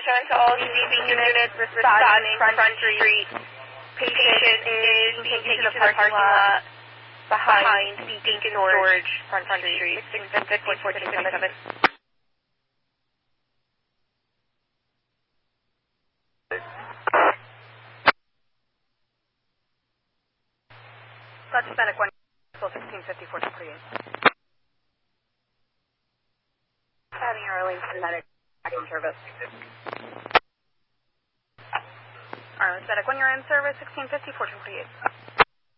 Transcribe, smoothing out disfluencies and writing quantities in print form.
attention to all DB units responding Front Street. Patient is being taken to the parking lot behind Beacon Storage, Front Street, 1650-1477. That's Hispanic 1, 1650-1438. Having Arlington Medic back in service. Arlington Medic 1, you're in service, 1650-1438.